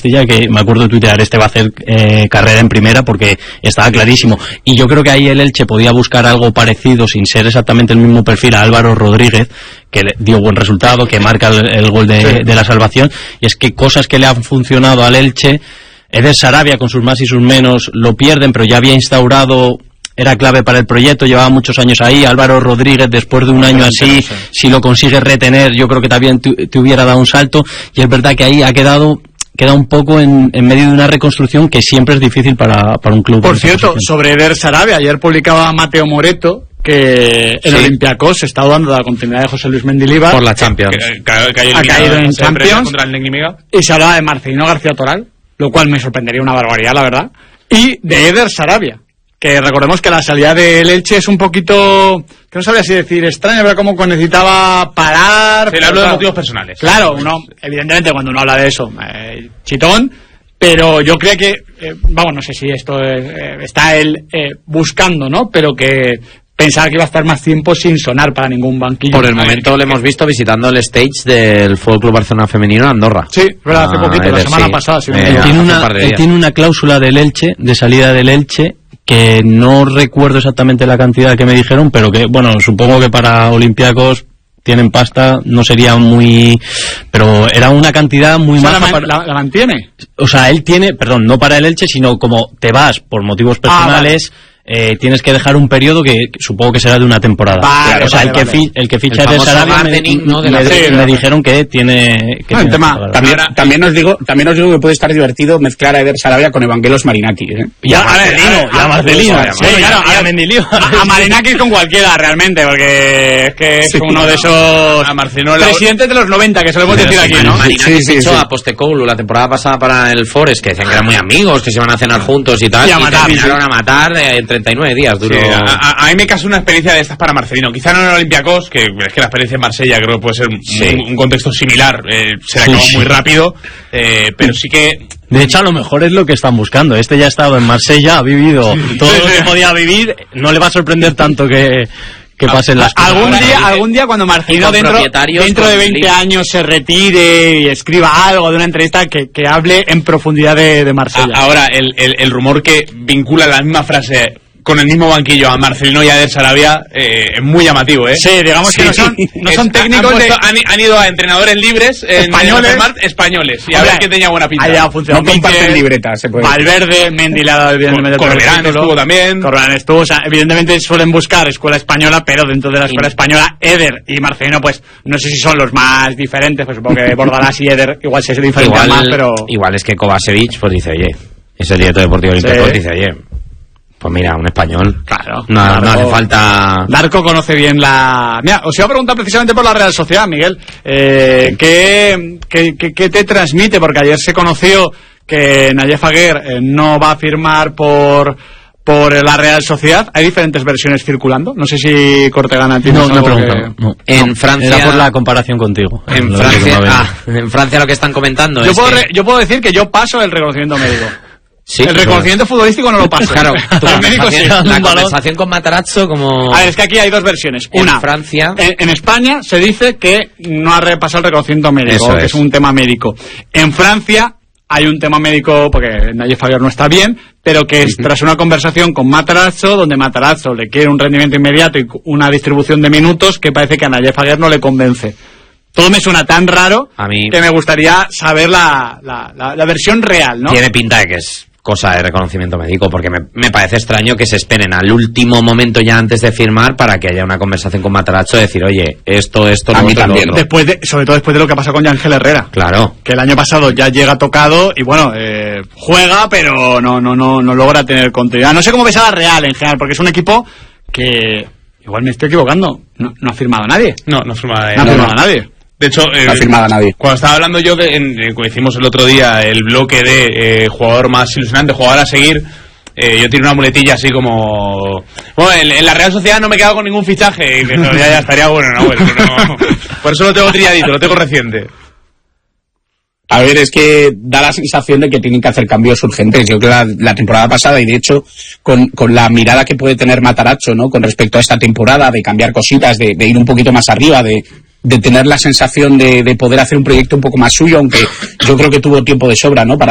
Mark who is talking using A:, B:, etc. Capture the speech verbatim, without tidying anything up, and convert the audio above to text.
A: Castilla, que me acuerdo de tuitear, este va a hacer eh, carrera en primera, porque estaba clarísimo. Y yo creo que ahí el Elche podía buscar algo parecido, sin ser exactamente el mismo perfil, a Álvaro Rodríguez, que le dio buen resultado, que marca el, el gol de, sí. de la salvación. Y es que cosas que le han funcionado al Elche, Eder Sarabia con sus más y sus menos lo pierden, pero ya había instaurado, era clave para el proyecto, llevaba muchos años ahí. Álvaro Rodríguez, después de un año así, si lo consigues retener, yo creo que también te, te hubiera dado un salto. Y es verdad que ahí ha quedado queda un poco en, en medio de una reconstrucción que siempre es difícil para, para un club.
B: Por cierto, sobre Eder Sarabia, ayer publicaba Mateo Moreto que el sí. Olympiacos se está dando la continuidad de José Luis Mendilibar
C: por la Champions,
B: que, que, que ha caído en Champions y se hablaba de Marcelino García Toral, lo cual me sorprendería una barbaridad, la verdad, y de Eder Sarabia, que recordemos que la salida del Elche es un poquito, que no sabía si decir extraña, pero como que necesitaba parar.
D: Se le hablo de motivos personales.
B: Claro, uno, evidentemente cuando uno habla de eso, eh, chitón, pero yo creo que, eh, vamos, no sé si esto eh, está él eh, buscando, ¿no? Pero que pensaba que iba a estar más tiempo sin sonar para ningún banquillo.
C: Por el momento le hemos visto visitando el stage del F C Barcelona femenino en Andorra.
B: Sí, verdad, hace ah, poquito, la semana sí. pasada. Sí,
A: eh, él, tiene una, él tiene una cláusula del Elche, de salida del Elche, que no recuerdo exactamente la cantidad que me dijeron, pero que, bueno, supongo que para Olympiacos tienen pasta, no sería muy... Pero era una cantidad muy
B: o sea,
A: maja.
B: La,
A: para...
B: la, ¿La mantiene?
A: O sea, él tiene, perdón, no para el Elche, sino como te vas por motivos personales... Ah, vale. Eh, tienes que dejar un periodo que, que supongo que será de una temporada.
B: Vale,
A: o sea,
B: vale,
A: el, que
B: vale.
A: fi, el que ficha de Sarabia me,
C: ¿no? de
A: me,
C: la
A: me, me dijeron que tiene... Que
E: no,
A: tiene
E: tema, también, también, os digo, también os digo que puede estar divertido mezclar a Eder Sarabia con Evangelos Marinakis. ¿eh?
A: Ya, a Marcelino, ya Marcelino. Sí, claro, a Mendilio.
B: A Marinakis con cualquiera, realmente, porque es que es sí, uno de esos a presidentes de los noventa, que solemos decir aquí, ¿no?
C: Marinakis sí, sí, fichó sí. a Postecoglou la temporada pasada para el Forest, que decían que eran muy amigos, que se iban a cenar juntos y tal, y, y terminaron a matar en treinta y nueve días, duró...
D: Sí, a, a, a mí me caso una experiencia de estas para Marcelino. Quizá no en el Olympiacos, que es que la experiencia en Marsella creo que puede ser sí. un, un contexto similar. Eh, se le acabó sí, muy sí. rápido, eh, pero sí que...
A: De hecho, a lo mejor es lo que están buscando. Este ya ha estado en Marsella, ha vivido sí. todo sí, lo que sí. podía vivir. No le va a sorprender tanto que... que pasen las cosas.
B: Algún día, algún día cuando Marcelino dentro, dentro de veinte años se retire y escriba algo de una entrevista que, que hable en profundidad de, de Marsella.
D: Ahora, el, el, el rumor que vincula la misma frase con el mismo banquillo a Marcelino y a Eder Sarabia eh, es muy llamativo, ¿eh?
B: Sí, digamos sí, que no son, no son técnicos
D: han, puesto,
B: de...
D: han, han ido a entrenadores libres
B: españoles,
D: en, en españoles y a
B: Hombre,
D: ver quién tenía buena pinta.
B: Allá funcionó.
E: No comparten libretas, se puede.
B: Valverde, Mendy le ha dado evidentemente
D: Corberán estuvo también.
B: Corberán estuvo, o sea, evidentemente suelen buscar escuela española, pero dentro de la escuela española, Eder y Marcelino, pues no sé si son los más diferentes, pues supongo que Bordalás y Eder igual se diferencian más, pero...
C: Igual es que Kovacevic pues dice, oye, es el director deportivo olímpico, sí. dice, oye... Pues mira, un español.
B: Claro.
C: No,
B: Darko,
C: no hace falta...
B: Darko conoce bien la... Mira, os iba a preguntar precisamente por la Real Sociedad, Miguel. Eh, ¿qué, qué, qué, ¿Qué te transmite? Porque ayer se conoció que Nayef Aguer eh, no va a firmar por... por la Real Sociedad. Hay diferentes versiones circulando. No sé si Cortegana tiene
A: no,
B: algo
A: no pregunto,
B: que...
A: no.
C: En
A: no,
C: Francia...
A: Era por la comparación contigo.
C: En Francia, ah, en Francia lo que están comentando
B: yo
C: es
B: puedo
C: que...
B: re, yo puedo decir que yo paso el reconocimiento médico.
C: Sí,
B: el reconocimiento bueno. futbolístico no lo paso.
C: Claro, tu
B: el médico sí.
C: La conversación con Matarazzo como...
B: A ver, es que aquí hay dos versiones. Una,
C: en Francia...
B: En, en España se dice que no ha repasado el reconocimiento médico,
C: Eso
B: que
C: es.
B: es un tema médico. En Francia hay un tema médico, porque Nayef Aguer no está bien, pero que es tras una conversación con Matarazzo, donde Matarazzo le quiere un rendimiento inmediato y una distribución de minutos que parece que a Nayef Aguer no le convence. Todo me suena tan raro
C: a mí
B: que me gustaría saber la, la, la, la versión real, ¿no?
C: Tiene pinta de que es cosa de reconocimiento médico, porque me, me parece extraño que se esperen al último momento ya antes de firmar para que haya una conversación con Matarazzo y decir, oye, esto, esto,
E: a
C: lo
E: mí
C: otro,
E: también.
C: lo otro.
B: Después de, sobre todo después de lo que pasó con Yangel Herrera.
C: Claro.
B: Que el año pasado ya llega tocado y bueno, eh, juega, pero no, no, no, no logra tener continuidad. No sé cómo ves a la Real en general, porque es un equipo que, igual me estoy equivocando, no, no ha firmado a nadie.
D: No, no ha firmado a nadie.
B: No ha firmado a nadie.
D: De hecho, eh,
E: no ha firmado a nadie.
D: Cuando estaba hablando yo, de, en, eh, como hicimos el otro día, el bloque de eh, jugador más ilusionante, jugador a seguir, eh, yo tiro una muletilla así como... Bueno, en, en la Real Sociedad no me he quedado con ningún fichaje, y dije, ya, ya estaría bueno, no, bueno, no. Por eso lo tengo trilladito, lo tengo reciente.
E: A ver, es que da la sensación de que tienen que hacer cambios urgentes. Yo creo que la, la temporada pasada, y de hecho, con, con la mirada que puede tener Matarazzo, ¿no? Con respecto a esta temporada, de cambiar cositas, de, de ir un poquito más arriba, de... de tener la sensación de, de poder hacer un proyecto un poco más suyo, aunque yo creo que tuvo tiempo de sobra, ¿no? Para